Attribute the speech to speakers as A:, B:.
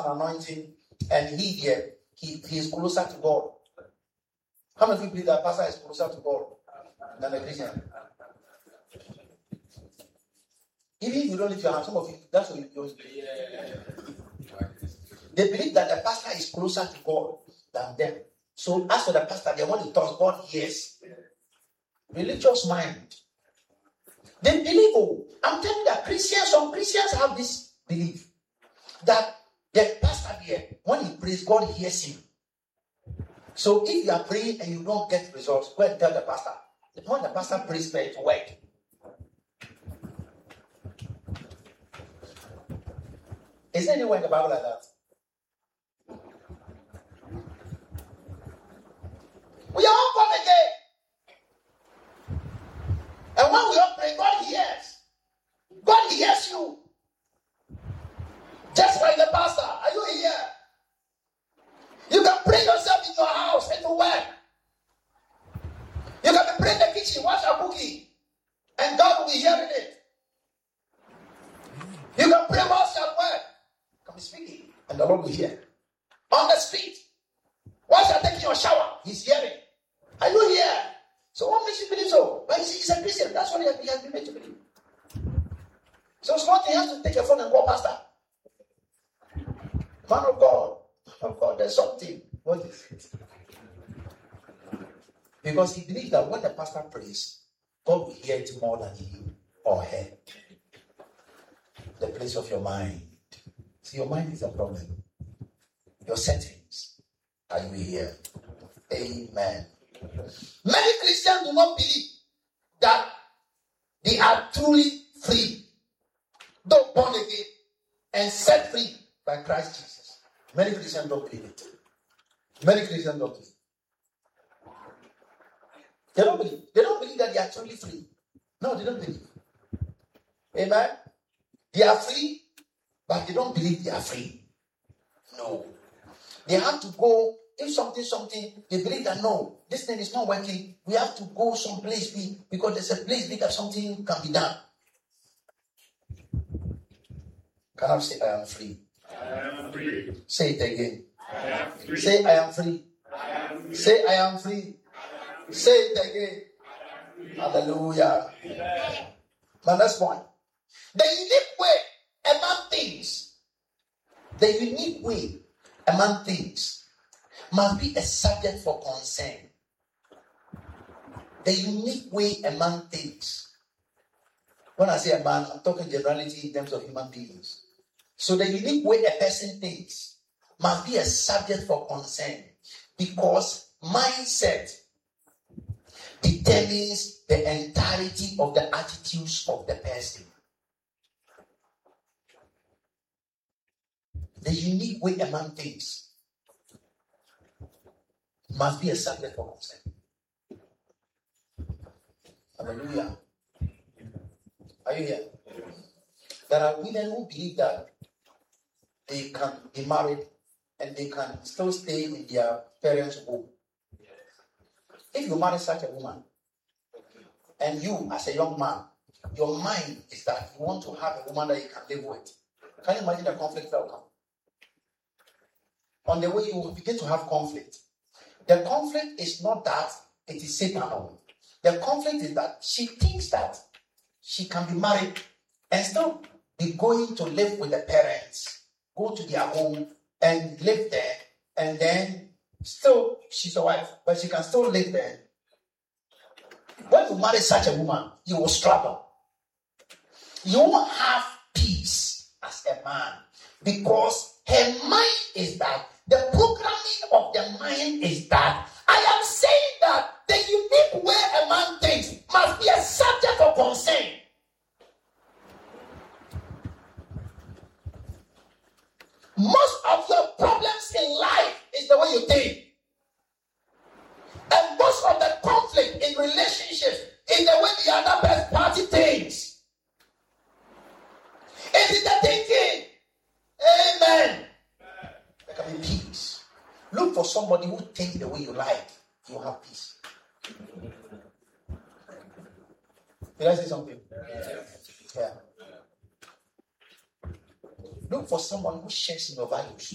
A: an anointing, and he is closer to God. How many people believe that pastor is closer to God than a Christian? Even if you don't lift your hand, some of you, that's what you They believe that the pastor is closer to God than them. So as for the pastor, they want to talk, God hears. Religious mind. They believe, I'm telling you that some Christians have this belief that the pastor there, when he prays, God hears him. So if you are praying and you don't get results, go and tell the pastor. When the pastor prays, pray to work. Is there anywhere in the Bible like that? We are all born again. And when we all pray, God hears. God hears you. Just like the pastor. Are you here? You can pray yourself in your house and to work. You can be praying in the kitchen, watch a cookie, and God will be hearing it. You can pray whilst you're at work. You can be speaking, and the Lord will hear. On the street, whilst you're taking your shower, He's hearing. Are you here? So what makes you believe so? Well, he's a Christian. That's what he has been made to believe. So it's not he has to take a phone and call pastor. Man of God, there's something. What is it? Because he believes that when the pastor prays, God will hear it more than you or her. The place of your mind. See, your mind is a problem. Your settings. Are you here? Amen. Many Christians do not believe that they are truly free, though born again and set free by Christ Jesus. Many Christians don't believe it. Many Christians don't believe. They don't believe. They don't believe that they are truly free. No, they don't believe. Amen. They are free, but they don't believe they are free. No. They have to go. If something, they believe that no, this thing is not working. We have to go someplace big because there's a place big that something can be done. Can I say I am free?
B: I am free.
A: Say it again.
B: I am free.
A: Say I am free.
B: I am free.
A: Say I am free. Say it again. Hallelujah. My next point. The unique way among things. The unique way among things must be a subject for concern. The unique way among things. When I say a man, I'm talking generality in terms of human beings. So the unique way a person thinks must be a subject for concern because mindset determines the entirety of the attitudes of the person. The unique way among things must be a subject for concern. Hallelujah. Are you here? There are women who believe that they can be married and they can still stay in their parents' home. If you marry such a woman, and you as a young man, your mind is that you want to have a woman that you can live with. Can you imagine the conflict that will come? On the way, you will begin to have conflict. The conflict is not that it is Satan. The conflict is that she thinks that she can be married and still be going to live with the parents, go to their home and live there, and then still she's a wife, but she can still live there. When you marry such a woman, you will struggle. You won't have peace as a man because her mind is that the programming of the mind is that I am saying that the unique way a man thinks must be a subject of concern. Most of your problems in life is the way you think. And most of the conflict in relationships is the way the other party thinks. It is the thinking. Amen. There can be peace. Look for somebody who thinks the way you like. You have peace. Did I say something? Yeah. Look for someone who shares in your values.